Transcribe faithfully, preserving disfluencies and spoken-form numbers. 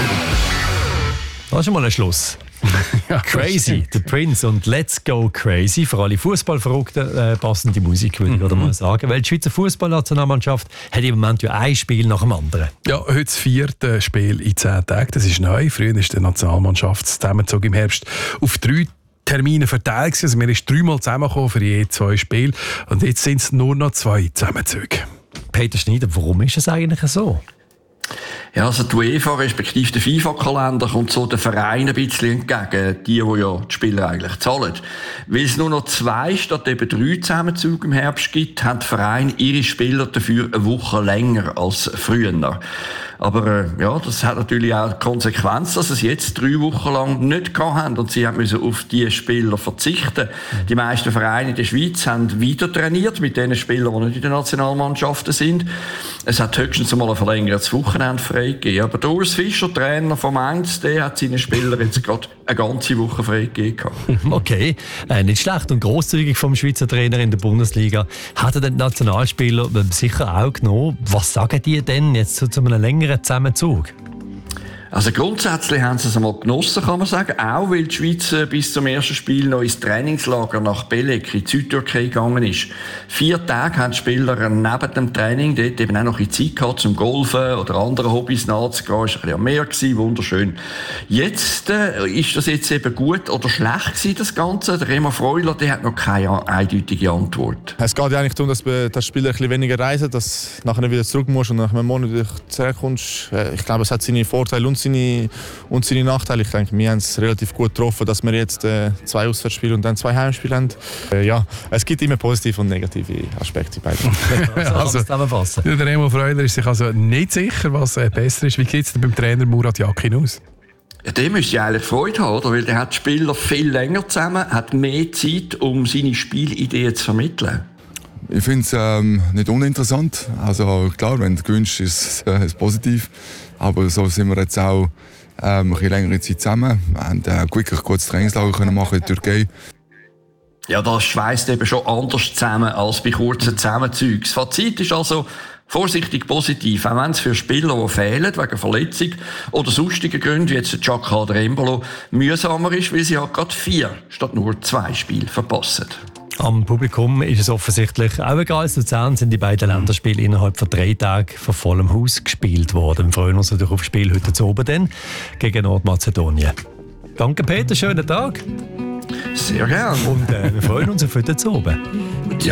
Das ist schon mal ein Schluss. Ja, Crazy, The Prince und Let's Go Crazy. Für alle Fußballverrückten äh, passende Musik, würde ich mhm. mal sagen. Weil die Schweizer Fußballnationalmannschaft hat im Moment ja ein Spiel nach dem anderen. Ja, heute das vierte Spiel in zehn Tagen. Das ist neu. Früher ist der Nationalmannschaftszusammenzug im Herbst auf drei Termine verteilt. Also wir sind dreimal zusammengekommen für je zwei Spiele. Und jetzt sind es nur noch zwei Zusammenzüge. Peter Schneider, warum ist es eigentlich so? Ja, also die UEFA respektive der FIFA-Kalender kommt so den Vereinen ein bisschen entgegen, die, die ja die Spieler eigentlich zahlen. Weil es nur noch zwei statt eben drei Zusammenzüge im Herbst gibt, haben die Vereine ihre Spieler dafür eine Woche länger als früher. Aber äh, ja, das hat natürlich auch die Konsequenz, dass sie es jetzt drei Wochen lang nicht gehabt haben und sie müssen auf diese Spieler verzichten. Die meisten Vereine in der Schweiz haben wieder trainiert mit den Spielern, die nicht in den Nationalmannschaften sind. Es hat höchstens einmal ein verlängertes Wochenende freigegeben. Aber der Urs Fischer, Trainer von Mainz, der hat seinen Spielern jetzt gerade eine ganze Woche freigegeben. Okay, äh, nicht schlecht und grosszügig vom Schweizer Trainer in der Bundesliga. Hat er den Nationalspieler sicher auch genommen? Was sagen die denn jetzt zu, zu einem längeren Zusammenzug? Also grundsätzlich haben sie es einmal genossen, kann man sagen. Auch weil die Schweiz bis zum ersten Spiel noch ins Trainingslager nach Belek in Südtürkei gegangen ist. Vier Tage haben die Spieler neben dem Training dort eben auch noch ein bisschen Zeit gehabt zum Golfen oder anderen Hobbys nachzugehen. Es war ein bisschen am Meer gewesen, wunderschön. Jetzt äh, ist das jetzt eben gut oder schlecht gewesen, das Ganze. Der Remo Freuler, der hat noch keine eindeutige Antwort. Es geht ja eigentlich darum, dass der Spieler ein bisschen weniger reisen, dass du nachher wieder zurück musst und nach einem Monat wieder zurückkommst. Ich glaube, es hat seine Vorteile und seine, und seine Nachteile. Ich denke, wir haben es relativ gut getroffen, dass wir jetzt äh, zwei Auswärtsspiele und dann zwei Heimspiele haben. Äh, ja, es gibt immer positive und negative Aspekte bei beiden. Also, also, der Remo Freuler ist sich also nicht sicher, was äh, besser ist. Wie sieht es denn beim Trainer Murat Yakin aus? Ja, der müsste ja eigentlich Freude haben, oder? Weil der hat die Spieler viel länger zusammen, hat mehr Zeit, um seine Spielideen zu vermitteln. Ich finde es ähm, nicht uninteressant. Also klar, wenn du gewünscht, ist es äh, positiv. Aber so sind wir jetzt auch ähm, ein bisschen längere Zeit zusammen. Wir haben äh, wirklich gutes Trainingslager können machen in der Türkei. Ja, das schweißt eben schon anders zusammen als bei kurzen Zusammenzügen. Das Fazit ist also vorsichtig positiv, auch wenn es für Spieler, die fehlen, wegen Verletzung oder sonstigen Gründen, wie jetzt der Xhaka oder Embolo, mühsamer ist, weil sie halt gerade vier statt nur zwei Spiele verpassen. Am Publikum ist es offensichtlich auch egal. In Luzern sind die beiden Länderspiele innerhalb von drei Tagen von vollem Haus gespielt worden. Wir freuen uns natürlich auf das Spiel heute zu oben dann gegen Nordmazedonien. Danke Peter, schönen Tag. Sehr gerne. Und äh, wir freuen uns auf heute zu oben. Ja.